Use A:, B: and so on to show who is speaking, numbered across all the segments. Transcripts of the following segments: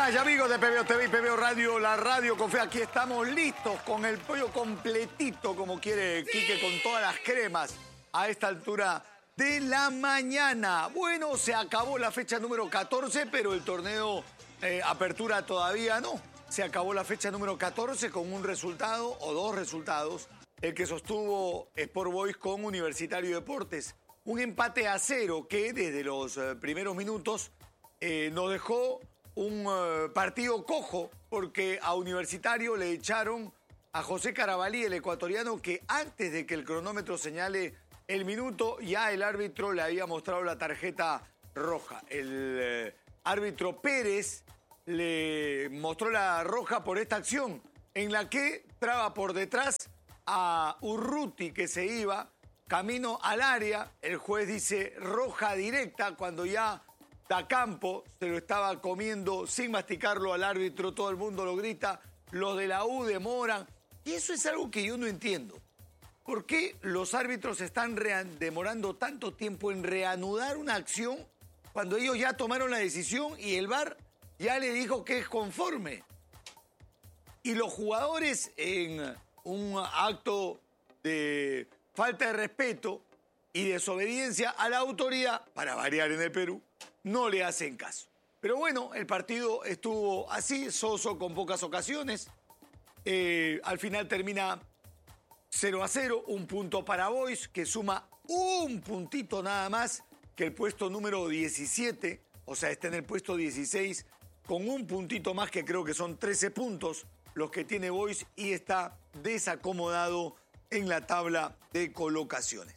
A: Amigas y amigos de PBO TV y PBO Radio, la radio con fe, aquí estamos listos con el pollo completito, como quiere Quique, con todas las cremas a esta altura de la mañana. Bueno, se acabó la fecha número 14, pero el torneo Apertura todavía no. Se acabó la fecha número 14 con un resultado o dos resultados, el que sostuvo Sport Boys con Universitario Deportes. Un empate a 0 que desde los primeros minutos nos dejó un partido cojo, porque a Universitario le echaron a José Carabalí, el ecuatoriano, que antes de que el cronómetro señale el minuto, ya el árbitro le había mostrado la tarjeta roja. El árbitro Pérez le mostró la roja por esta acción, en la que traba por detrás a Urruti, que se iba camino al área. El juez dice roja directa, cuando ya Dacampo se lo estaba comiendo sin masticarlo al árbitro. Todo el mundo lo grita, los de la U demoran. Y eso es algo que yo no entiendo. ¿Por qué los árbitros están demorando tanto tiempo en reanudar una acción cuando ellos ya tomaron la decisión y el VAR ya le dijo que es conforme? Y los jugadores, en un acto de falta de respeto y desobediencia a la autoridad, para variar en el Perú, no le hacen caso. Pero bueno, el partido estuvo así, soso, con pocas ocasiones. Al final termina 0-0, un punto para Boys, que suma un puntito nada más que el puesto número 17, o sea, está en el puesto 16, con un puntito más, que creo que son 13 puntos los que tiene Boys, y está desacomodado en la tabla de colocaciones.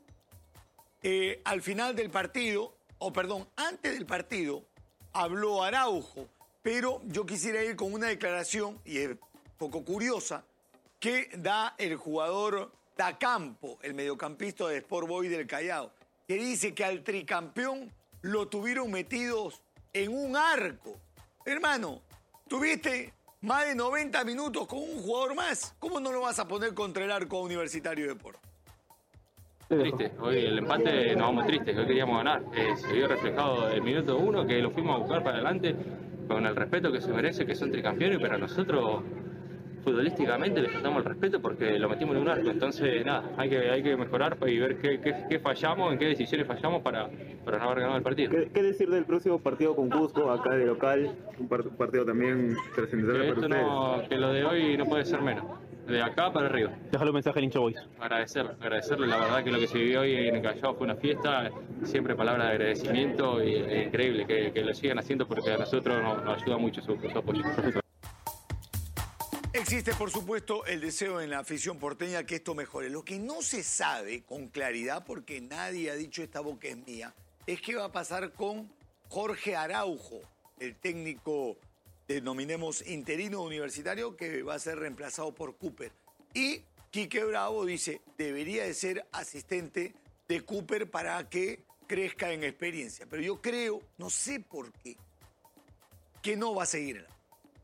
A: Al final del partido, antes del partido, habló Araujo, pero yo quisiera ir con una declaración, y es poco curiosa, que da el jugador Dacampo, el mediocampista de Sport Boys del Callao, que dice que al tricampeón lo tuvieron metidos en un arco. Hermano, tuviste más de 90 minutos con un jugador más. ¿Cómo no lo vas a poner contra el arco a Universitario Deportes?
B: Triste, hoy el empate nos vamos tristes, hoy queríamos ganar. Se vio reflejado el minuto 1, que lo fuimos a buscar para adelante con el respeto que se merece, que son tricampeones, pero a nosotros futbolísticamente le faltamos el respeto porque lo metimos en un arco. Entonces nada, hay que mejorar y ver qué fallamos, en qué decisiones fallamos para no haber ganado el partido.
C: ¿Qué decir del próximo partido con Cusco, acá de local? Un partido también trascendental para ustedes.
B: Que lo de hoy no puede ser menos. De acá para arriba.
C: Déjalo un mensaje al hincha Boys.
B: Agradecerle, la verdad que lo que se vivió hoy en el Callao fue una fiesta, siempre palabras de agradecimiento, y es increíble que lo sigan haciendo porque a nosotros nos ayuda mucho su apoyo.
A: Existe, por supuesto, el deseo en la afición porteña que esto mejore. Lo que no se sabe con claridad, porque nadie ha dicho esta boca es mía, es qué va a pasar con Jorge Araujo, el técnico, denominemos interino Universitario, que va a ser reemplazado por Cooper. Y Quique Bravo dice, debería de ser asistente de Cooper para que crezca en experiencia. Pero yo creo, no sé por qué, que no va a seguir en la...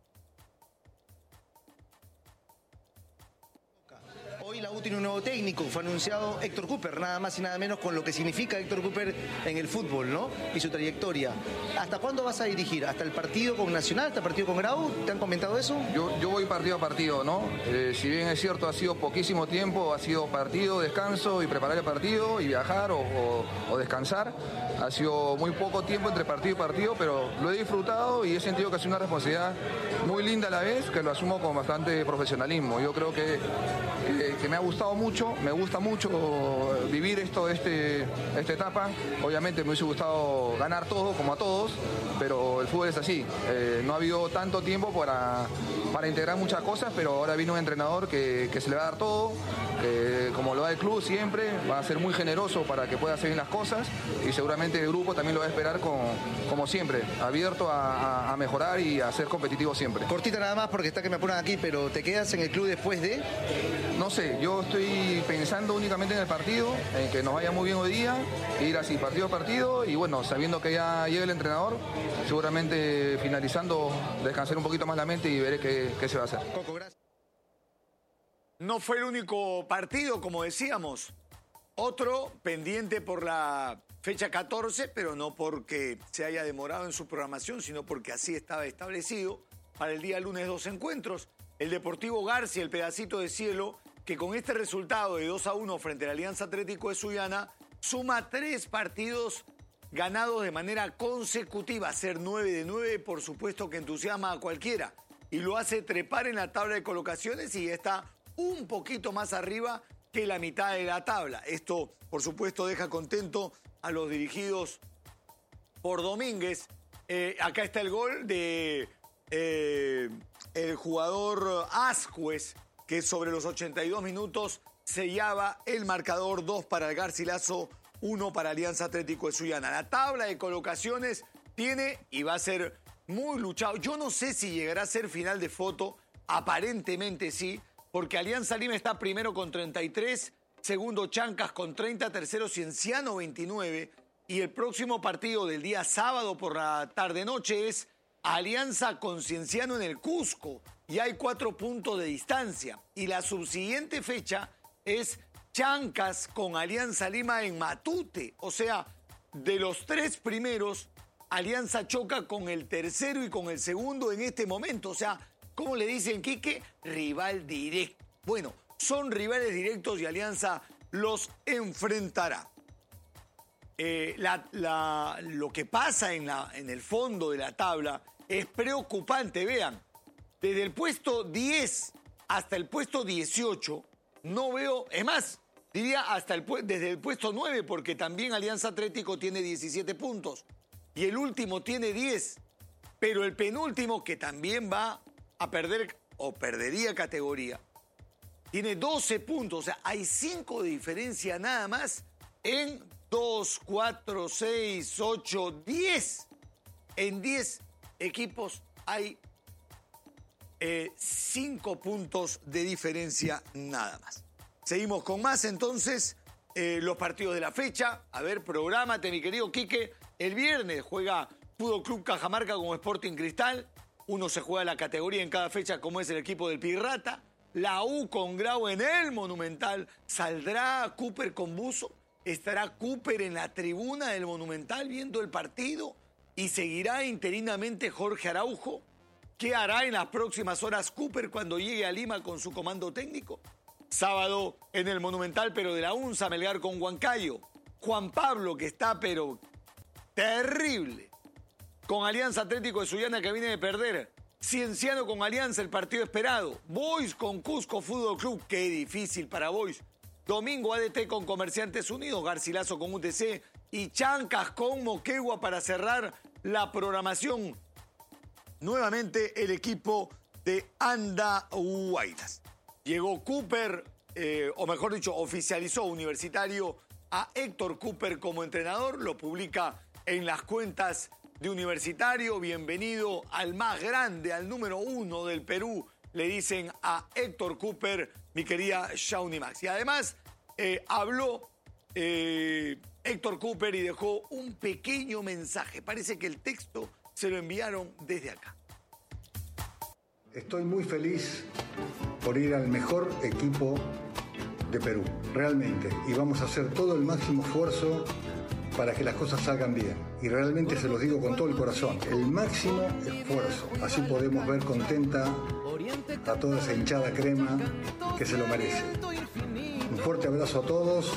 D: Hoy la U tiene un nuevo técnico, fue anunciado Héctor Cooper, nada más y nada menos, con lo que significa Héctor Cooper en el fútbol, ¿no? Y su trayectoria. ¿Hasta cuándo vas a dirigir? ¿Hasta el partido con Nacional? ¿Hasta el partido con Grau? ¿Te han comentado eso?
E: Yo voy partido a partido, ¿no? Si bien es cierto, ha sido poquísimo tiempo, ha sido partido, descanso y preparar el partido y viajar o descansar. Ha sido muy poco tiempo entre partido y partido, pero lo he disfrutado y he sentido que ha sido una responsabilidad muy linda a la vez, que lo asumo con bastante profesionalismo. Yo creo que me ha gustado mucho, me gusta mucho vivir esta etapa. Obviamente me hubiese gustado ganar todo, como a todos, pero el fútbol es así. No ha habido tanto tiempo para integrar muchas cosas, pero ahora viene un entrenador que se le va a dar todo, como lo da el club siempre, va a ser muy generoso para que pueda hacer bien las cosas, y seguramente el grupo también lo va a esperar como siempre, abierto a mejorar y a ser competitivo siempre.
D: Cortita nada más, porque está que me apuran aquí, pero ¿te quedas en el club después de...?
E: No sé, yo estoy pensando únicamente en el partido, en que nos vaya muy bien hoy día, ir así partido a partido, y bueno, sabiendo que ya llega el entrenador, seguramente finalizando descansar un poquito más la mente y veré qué se va a hacer.
D: Coco, gracias.
A: No fue el único partido, como decíamos. Otro pendiente por la fecha 14, pero no porque se haya demorado en su programación, sino porque así estaba establecido. Para el día lunes 2 encuentros. El Deportivo García, el pedacito de cielo, que con este resultado de 2-1 frente a la Alianza Atlético de Sullana, suma 3 partidos ganados de manera consecutiva. Ser 9 de 9, por supuesto que entusiasma a cualquiera. Y lo hace trepar en la tabla de colocaciones y está un poquito más arriba que la mitad de la tabla. Esto, por supuesto, deja contento a los dirigidos por Domínguez. Acá está el gol de el jugador Ascuez, que sobre los 82 minutos sellaba el marcador. 2 para el Garcilaso, 1 para Alianza Atlético de Sullana. La tabla de colocaciones tiene y va a ser muy luchado. Yo no sé si llegará a ser final de foto, aparentemente sí, porque Alianza Lima está primero con 33, segundo Chancas con 30, tercero Cienciano 29, y el próximo partido del día sábado por la tarde-noche es Alianza con Cienciano en el Cusco, y hay 4 puntos de distancia. Y la subsiguiente fecha es Chancas con Alianza Lima en Matute. O sea, de los 3 primeros, Alianza choca con el tercero y con el segundo en este momento. O sea, ¿cómo le dicen, Quique? Rival directo. Bueno, son rivales directos y Alianza los enfrentará. Lo que pasa en el fondo de la tabla es preocupante. Vean, desde el puesto 10 hasta el puesto 18, no veo, es más, diría desde el puesto 9, porque también Alianza Atlético tiene 17 puntos y el último tiene 10, pero el penúltimo, que también va a perder o perdería categoría, tiene 12 puntos. O sea, hay 5 de diferencia nada más en 2, 4, 6, 8, 10. En 10 equipos hay 5 puntos de diferencia nada más. Seguimos con más entonces, los partidos de la fecha. A ver, prográmate, mi querido Quique. El viernes juega Fútbol Club Cajamarca con Sporting Cristal. Uno se juega la categoría en cada fecha, como es el equipo del Pirrata. La U con Grau en el Monumental. ¿Saldrá Cooper con buzo? ¿Estará Cooper en la tribuna del Monumental viendo el partido? ¿Y seguirá interinamente Jorge Araujo? ¿Qué hará en las próximas horas Cooper cuando llegue a Lima con su comando técnico? Sábado en el Monumental, pero de la UNSA, Melgar con Huancayo. Juan Pablo, que está pero terrible, con Alianza Atlético de Sullana, que viene de perder. Cienciano con Alianza, el partido esperado. Boys con Cusco Fútbol Club, qué difícil para Boys. Domingo ADT con Comerciantes Unidos, Garcilaso con UTC y Chancas con Moquegua para cerrar la programación. Nuevamente el equipo de Andahuaylas. Llegó Cooper, o mejor dicho, oficializó Universitario a Héctor Cooper como entrenador. Lo publica en las cuentas de Universitario. Bienvenido al más grande, al número 1 del Perú, le dicen a Héctor Cooper, mi querida Shawnee Max. Y además habló Héctor Cooper y dejó un pequeño mensaje. Parece que el texto se lo enviaron desde acá.
F: Estoy muy feliz por ir al mejor equipo de Perú, realmente. Y vamos a hacer todo el máximo esfuerzo para que las cosas salgan bien. Y realmente se los digo con todo el corazón, el máximo esfuerzo. Así podemos ver contenta a toda esa hinchada crema que se lo merece. Un fuerte abrazo a todos.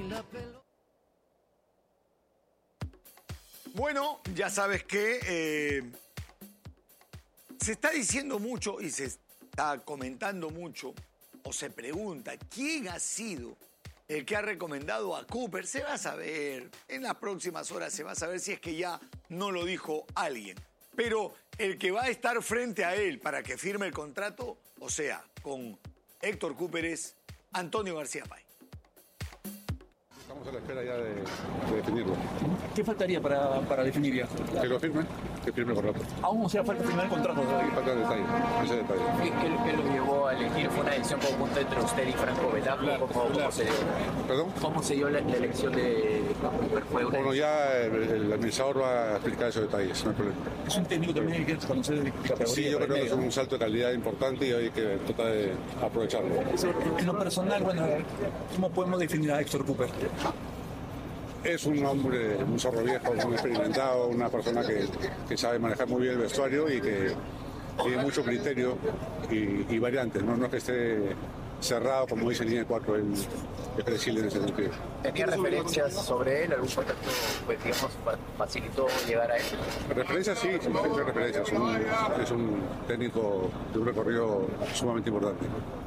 A: Bueno, ya sabes que se está diciendo mucho y se está comentando mucho, o se pregunta, ¿quién ha sido el que ha recomendado a Cooper? Se va a saber, en las próximas horas se va a saber si es que ya no lo dijo alguien. Pero el que va a estar frente a él para que firme el contrato, o sea, con Héctor Cooper, es Antonio García Pay.
G: Estamos a la espera ya de definirlo.
H: ¿Qué faltaría para definir ya?
G: Que lo firme, que firme el contrato.
H: Aún sea falta firmar el contrato todavía.
G: Falta detalle, ese detalle.
I: ¿Qué lo llevó a elegir? ¿Fue una decisión conjunta entre usted y Franco Velasco? ¿Cómo se dio?
G: ¿Perdón?
I: ¿Cómo se dio la elección de Cooper?
G: Bueno, ya el administrador va a explicar esos detalles, no hay problema.
H: Es un técnico también que conocer de categoría.
G: Sí, yo creo que es un salto de calidad importante y hay que tratar de aprovecharlo.
H: En lo personal, bueno, ¿cómo podemos definir a Héctor Cooper?
G: Es un hombre, un zorro viejo, muy experimentado, una persona que sabe manejar muy bien el vestuario y que tiene mucho criterio y variantes, no es que esté cerrado, como dice Línea 4, él es flexible en ese sentido.
I: ¿Tenía referencias sobre él? ¿Algún contacto, pues, digamos, facilitó llegar a él?
G: Referencias, sí, muchas referencias. Es un técnico de un recorrido sumamente importante.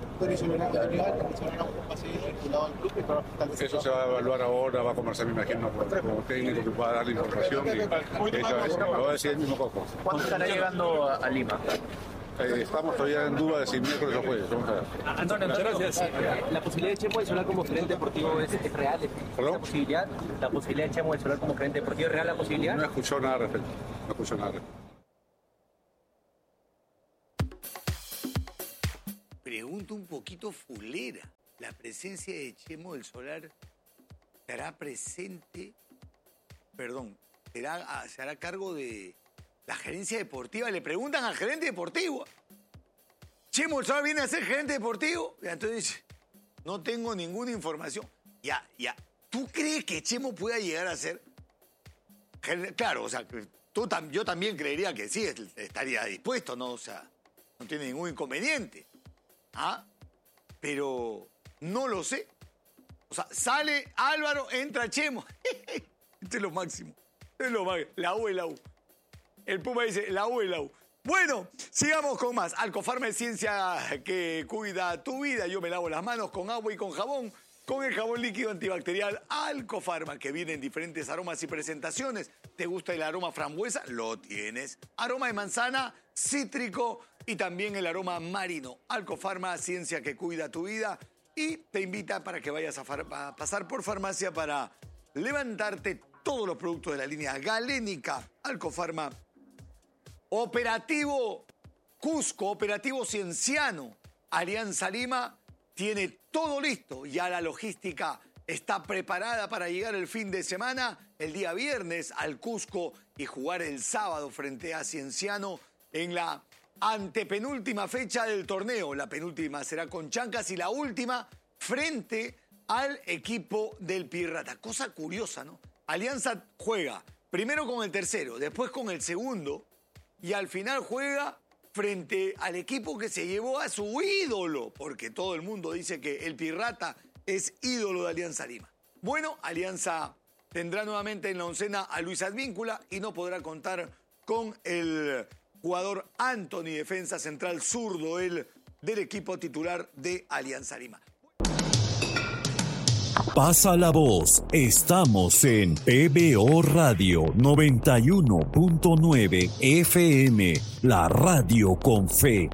G: Eso se va a evaluar ahora, va a conversar, me imagino, como técnico que va a dar la información y lo va a decir el mismo Coco.
I: ¿Cuándo estará llegando a Lima?
G: Estamos todavía en duda de si miércoles o jueves. Vamos a ver.
J: Antonio, muchas gracias. ¿La posibilidad de Chemo de Solar como gerente deportivo es real?
G: ¿Perdón?
J: ¿La posibilidad de Chemo de Solar como gerente deportivo es real la posibilidad?
G: No escuchó nada al respecto. No escuchó nada al respecto.
A: Pregunta un poquito fulera. ¿La presencia de Chemo del Solar estará presente? Perdón, se hará cargo de la gerencia deportiva? Le preguntan al gerente deportivo. ¿Chemo del Solar viene a ser gerente deportivo? Y entonces, no tengo ninguna información. Ya. ¿Tú crees que Chemo pueda llegar a ser? Claro, o sea, yo también creería que sí, estaría dispuesto, ¿no? O sea, no tiene ningún inconveniente. Pero no lo sé. O sea, sale Álvaro, entra Chemo. Este es lo máximo. Es lo máximo. La U es la U. El Puma dice, la U es la U. Bueno, sigamos con más. Alcofarma es ciencia que cuida tu vida. Yo me lavo las manos con agua y con jabón. Con el jabón líquido antibacterial Alcofarma, que viene en diferentes aromas y presentaciones. ¿Te gusta el aroma frambuesa? Lo tienes. Aroma de manzana, cítrico y también el aroma marino. Alcofarma, ciencia que cuida tu vida. Y te invita para que vayas a pasar por farmacia para levantarte todos los productos de la línea galénica. Alcofarma. Operativo Cusco, operativo Cienciano. Alianza Lima tiene todo listo. Ya la logística está preparada para llegar el fin de semana, el día viernes, al Cusco y jugar el sábado frente a Cienciano en la antepenúltima fecha del torneo. La penúltima será con Chancas y la última frente al equipo del Pirrata. Cosa curiosa, ¿no? Alianza juega primero con el tercero, después con el segundo y al final juega frente al equipo que se llevó a su ídolo, porque todo el mundo dice que el Pirrata es ídolo de Alianza Lima. Bueno, Alianza tendrá nuevamente en la oncena a Luis Advíncula y no podrá contar con el jugador Anthony, defensa central zurdo, del equipo titular de Alianza Lima.
K: Pasa la voz. Estamos en PBO Radio 91.9 FM, la radio con fe.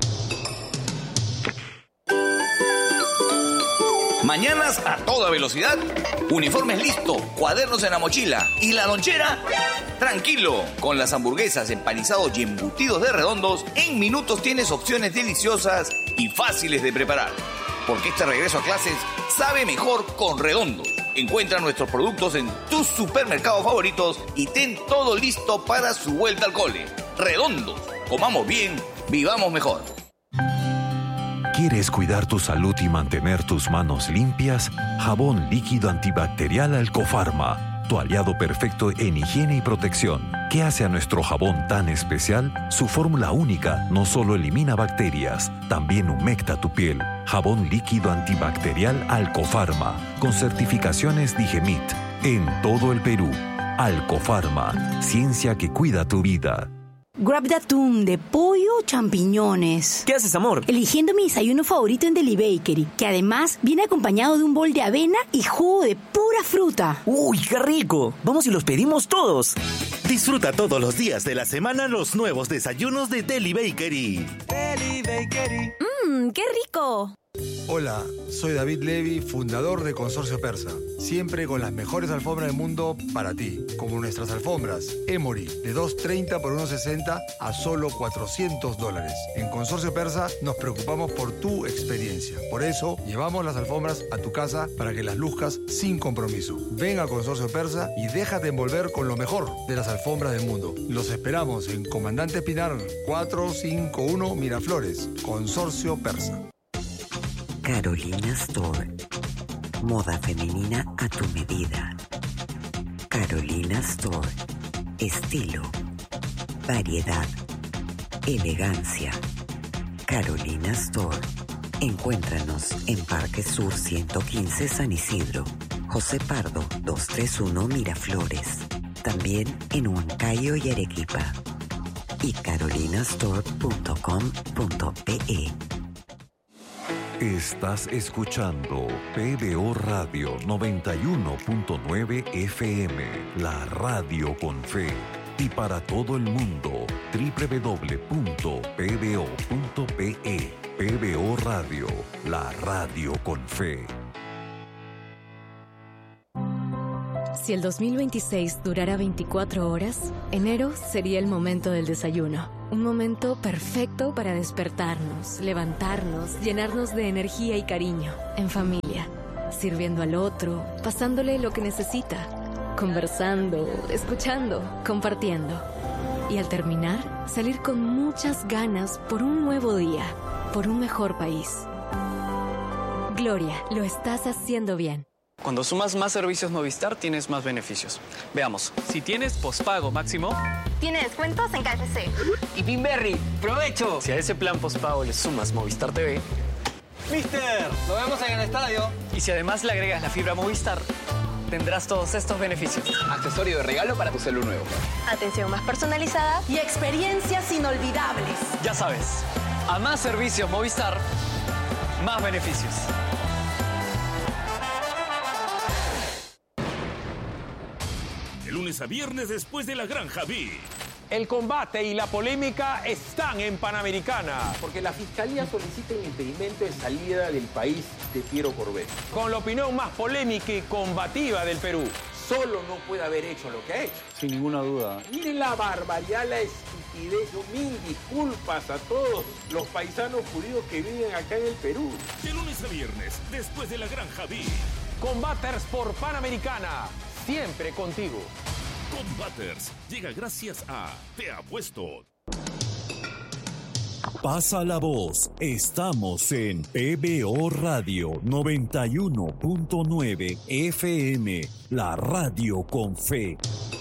L: Mañanas a toda velocidad, uniformes listo, cuadernos en la mochila y la lonchera. Tranquilo, con las hamburguesas, empanizados y embutidos de Redondos, en minutos tienes opciones deliciosas y fáciles de preparar. Porque este regreso a clases sabe mejor con Redondos. Encuentra nuestros productos en tus supermercados favoritos y ten todo listo para su vuelta al cole. Redondos, comamos bien, vivamos mejor.
K: ¿Quieres cuidar tu salud y mantener tus manos limpias? Jabón líquido antibacterial Alcofarma, tu aliado perfecto en higiene y protección. ¿Qué hace a nuestro jabón tan especial? Su fórmula única no solo elimina bacterias, también humecta tu piel. Jabón líquido antibacterial Alcofarma, con certificaciones Digemit, en todo el Perú. Alcofarma, ciencia que cuida tu vida.
M: Grab de atún, de pollo o champiñones.
N: ¿Qué haces, amor?
M: Eligiendo mi desayuno favorito en Deli Bakery, que además viene acompañado de un bol de avena y jugo de pura fruta.
N: ¡Uy, qué rico! Vamos y los pedimos todos.
O: Disfruta todos los días de la semana los nuevos desayunos de Deli Bakery.
P: Deli Bakery.
M: ¡Qué rico!
Q: Hola, soy David Levy, fundador de Consorcio Persa. Siempre con las mejores alfombras del mundo para ti, como nuestras alfombras Emory, de $230 por $160 a solo $400. En Consorcio Persa nos preocupamos por tu experiencia. Por eso, llevamos las alfombras a tu casa para que las luzcas sin compromiso. Ven a Consorcio Persa y déjate envolver con lo mejor de las alfombras del mundo. Los esperamos en Comandante Pinar 451 Miraflores, Consorcio Persa.
R: Carolina Store. Moda femenina a tu medida. Carolina Store. Estilo, variedad, elegancia. Carolina Store. Encuéntranos en Parque Sur 115 San Isidro, José Pardo 231 Miraflores. También en Huancayo y Arequipa. Y carolinastore.com.pe.
K: Estás escuchando PBO Radio 91.9 FM, la radio con fe. Y para todo el mundo, www.pbo.pe. PBO Radio, la radio con fe.
S: Si el 2026 durara 24 horas, enero sería el momento del desayuno. Un momento perfecto para despertarnos, levantarnos, llenarnos de energía y cariño. En familia, sirviendo al otro, pasándole lo que necesita, conversando, escuchando, compartiendo. Y al terminar, salir con muchas ganas por un nuevo día, por un mejor país. Gloria, lo estás haciendo bien.
T: Cuando sumas más servicios Movistar, tienes más beneficios. Veamos. Si tienes pospago máximo,
U: tiene descuentos en KFC.
T: Y Pinberry, ¡provecho! Si a ese plan pospago le sumas Movistar TV, ¡Mister! ¡Lo vemos en el estadio! Y si además le agregas la fibra Movistar, tendrás todos estos beneficios. Accesorio de regalo para tu celu nuevo.
U: Atención más personalizada y experiencias inolvidables.
T: Ya sabes, a más servicios Movistar, más beneficios.
V: De lunes a viernes después de la Granja B.
W: El combate y la polémica están en Panamericana.
X: Porque la Fiscalía solicita el impedimento de salida del país de Piero Corbett.
W: Con la opinión más polémica y combativa del Perú.
X: Solo no puede haber hecho lo que ha hecho.
W: Sin ninguna duda.
X: Miren la barbaridad, la estupidez. Mil disculpas a todos los paisanos judíos que viven acá en el Perú.
V: De lunes a viernes después de la Granja B.
W: Combaters por Panamericana. Siempre contigo.
V: Combaters llega gracias a Te Apuesto.
K: Pasa la voz. Estamos en PBO Radio 91.9 FM, la radio con fe.